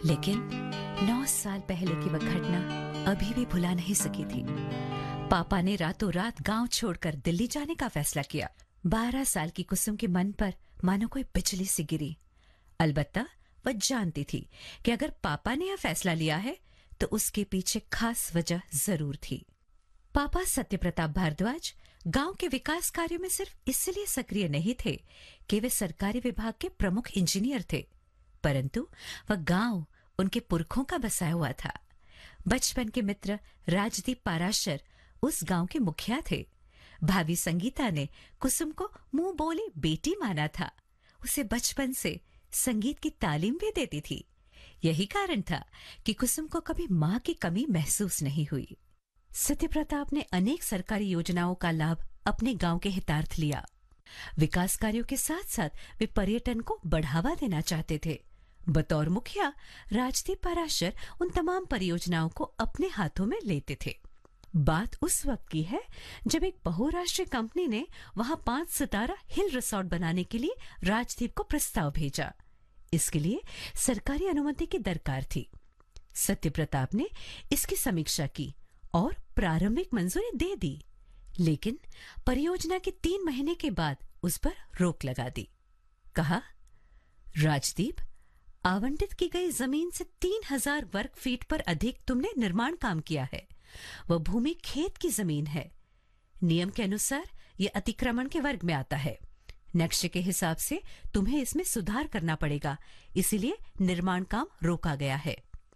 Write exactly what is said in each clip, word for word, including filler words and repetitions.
लेकिन नौ साल पहले की वह घटना अभी भी भुला नहीं सकी थी। पापा ने रातों रात गांव छोड़कर दिल्ली जाने का फैसला किया। बारह साल की कुसुम के मन पर मानो कोई बिजली सी गिरी। अलबत्ता वह जानती थी कि अगर पापा ने यह फैसला लिया है तो उसके पीछे खास वजह जरूर थी। पापा सत्यप्रताप भारद्वाज गांव के विकास कार्यों में सिर्फ इसलिए सक्रिय नहीं थे कि वे सरकारी विभाग के प्रमुख इंजीनियर थे, परंतु वह गांव उनके पुरखों का बसाया हुआ था। बचपन के मित्र राजदीप पाराशर उस गांव के मुखिया थे। भाभी संगीता ने कुसुम को मुंह बोली बेटी माना था। उसे बचपन से संगीत की तालीम भी देती थी। यही कारण था कि कुसुम को कभी मां की कमी महसूस नहीं हुई। सत्यप्रताप ने अनेक सरकारी योजनाओं का लाभ अपने गांव के हितार्थ लिया। विकास कार्यों के साथ साथ वे पर्यटन को बढ़ावा देना चाहते थे। बतौर मुखिया राजदीप पाराशर उन तमाम परियोजनाओं को अपने हाथों में लेते थे। बात उस वक्त की है जब एक बहुराष्ट्रीय कंपनी ने वहां पांच सितारा हिल रिसोर्ट बनाने के लिए राजदीप को प्रस्ताव भेजा। इसके लिए सरकारी अनुमति की दरकार थी। सत्यप्रताप ने इसकी समीक्षा की और प्रारंभिक मंजूरी दे दी, लेकिन परियोजना के तीन महीने के बाद उस पर रोक लगा दी। कहा, राजदीप, आवंटित की गई जमीन से तीन हजार वर्ग फीट पर अधिक तुमने निर्माण काम किया है। वह भूमि खेत की जमीन है। नियम के अनुसार यह अतिक्रमण के वर्ग में आता है। नक्शे के हिसाब से तुम्हें इसमें सुधार करना पड़ेगा, इसीलिए निर्माण काम रोका गया है।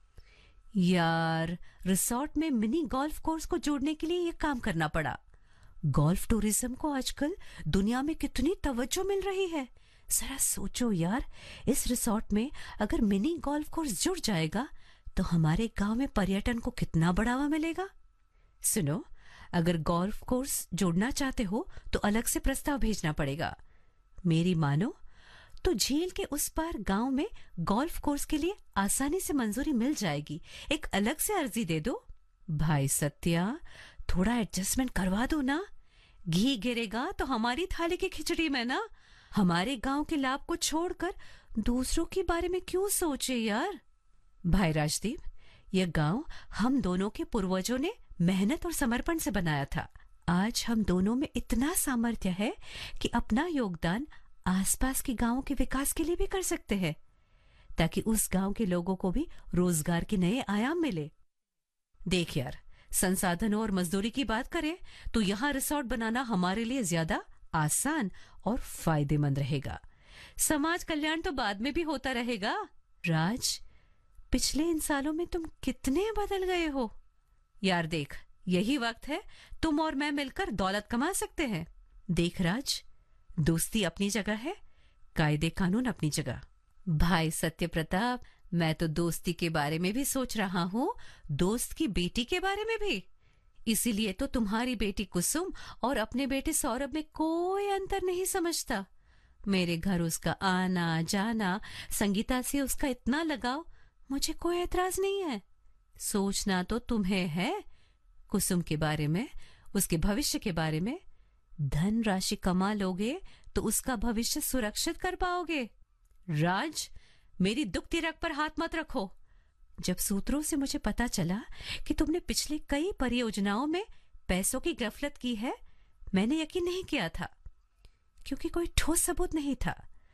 यार, रिसोर्ट में मिनी गोल्फ कोर्स को जोड़ने के लिए यह काम करना पड़ा। गोल्फ टूरिज्म को आजकल दुनिया में कितनी तवज्जो मिल रही है। जरा सोचो यार, इस रिसोर्ट में अगर मिनी गोल्फ कोर्स जुड़ जाएगा तो हमारे गांव में पर्यटन को कितना बढ़ावा मिलेगा। सुनो, अगर गोल्फ कोर्स जोड़ना चाहते हो तो अलग से प्रस्ताव भेजना पड़ेगा। मेरी मानो तो झील के उस पार गांव में गोल्फ कोर्स के लिए आसानी से मंजूरी मिल जाएगी। एक अलग से अर्जी दे दो। भाई सत्या, थोड़ा एडजस्टमेंट करवा दो ना। घी गिरेगा तो हमारी थाली की खिचड़ी में ना। हमारे गांव के लाभ को छोड़कर दूसरों के बारे में क्यों सोचे यार। भाई राजदीप, यह गांव हम दोनों के पूर्वजों ने मेहनत और समर्पण से बनाया था। आज हम दोनों में इतना सामर्थ्य है कि अपना योगदान आसपास के गांवों के विकास के लिए भी कर सकते हैं, ताकि उस गांव के लोगों को भी रोजगार के नए आयाम मिले। देख यार, संसाधनों और मजदूरी की बात करें तो यहाँ रिसोर्ट बनाना हमारे लिए ज्यादा आसान और फायदेमंद रहेगा। समाज कल्याण तो बाद में भी होता रहेगा। राज, पिछले इन सालों में तुम कितने बदल गए हो। यार देख, यही वक्त है तुम और मैं मिलकर दौलत कमा सकते हैं। देख राज, दोस्ती अपनी जगह है, कायदे कानून अपनी जगह। भाई सत्यप्रताप, मैं तो दोस्ती के बारे में भी सोच रहा हूँ, दोस्त की बेटी के बारे में भी। इसीलिए तो तुम्हारी बेटी कुसुम और अपने बेटे सौरभ में कोई अंतर नहीं समझता। मेरे घर उसका आना जाना, संगीता से उसका इतना लगाव, मुझे कोई एतराज नहीं है। सोचना तो तुम्हें है कुसुम के बारे में, उसके भविष्य के बारे में। धन राशि कमा लोगे तो उसका भविष्य सुरक्षित कर पाओगे। राज, मेरी दुखती रग पर हाथ मत रखो। जब सूत्रों से मुझे पता चला कि तुमने पिछली कई परियोजनाओं में पैसों की गफलत की है, मैंने यकीन नहीं किया था, क्योंकि कोई ठोस सबूत नहीं था।